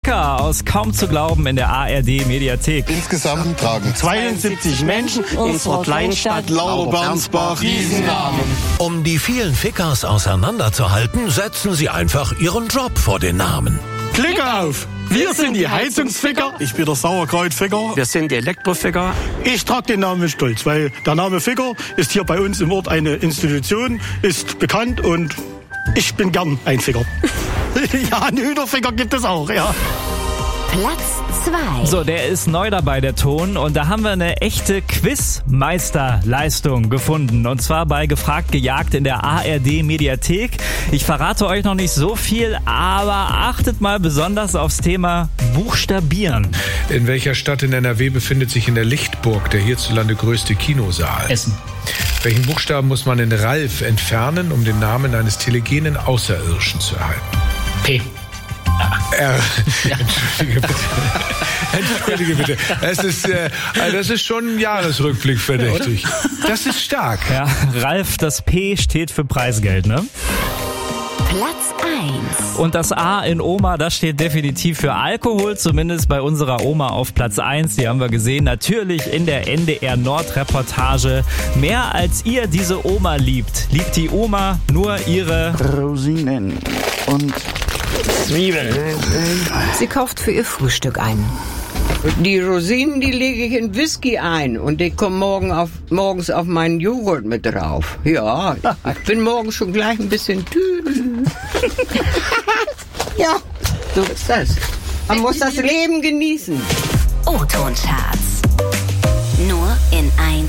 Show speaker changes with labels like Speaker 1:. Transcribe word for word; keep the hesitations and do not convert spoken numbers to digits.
Speaker 1: Ficker aus Kaum zu glauben in der A R D-Mediathek.
Speaker 2: Insgesamt tragen
Speaker 3: zweiundsiebzig Menschen unserer Kleinstadt Laubernsbach diesen Namen.
Speaker 4: Um die vielen Fickers auseinanderzuhalten, setzen sie einfach ihren Job vor den Namen.
Speaker 3: Klick auf! Wir sind die Heizungsficker. Ich bin der Sauerkrautficker.
Speaker 5: Wir sind die Elektroficker.
Speaker 3: Ich trage den Namen mit Stolz, weil der Name Ficker ist hier bei uns im Ort eine Institution, ist bekannt und ich bin gern ein Ficker. Ja, einen Hühnerficker gibt es auch, ja.
Speaker 6: Platz zwei.
Speaker 1: So, der ist neu dabei, der Ton. Und da haben wir eine echte Quizmeisterleistung gefunden. Und zwar bei Gefragt gejagt in der A R D-Mediathek. Ich verrate euch noch nicht so viel, aber achtet mal besonders aufs Thema Buchstabieren.
Speaker 7: In welcher Stadt in N R W befindet sich in der Lichtburg der hierzulande größte Kinosaal?
Speaker 8: Essen.
Speaker 7: Welchen Buchstaben muss man in Ralf entfernen, um den Namen eines telegenen Außerirdischen zu erhalten?
Speaker 8: P.
Speaker 7: R. Ja. Entschuldige bitte. Entschuldige bitte. Das ist, äh, das ist schon ein Jahresrückblick verdächtig. Das ist stark.
Speaker 1: Ja, Ralf, das P steht für Preisgeld, ne?
Speaker 6: Platz eins.
Speaker 1: Und das A in Oma, das steht definitiv für Alkohol, zumindest bei unserer Oma auf Platz eins. Die haben wir gesehen, natürlich in der N D R Nord-Reportage. Mehr als ihr diese Oma liebt, liebt die Oma nur ihre
Speaker 9: Rosinen und Zwiebeln.
Speaker 10: Sie kauft für ihr Frühstück ein.
Speaker 11: Die Rosinen, die lege ich in Whisky ein und die kommen morgen auf, morgens auf meinen Joghurt mit drauf. Ja, ich bin morgen schon gleich ein bisschen tüdel. Ja, so ist das. Man muss das Leben genießen.
Speaker 6: O-Ton-Charts. Nur in eins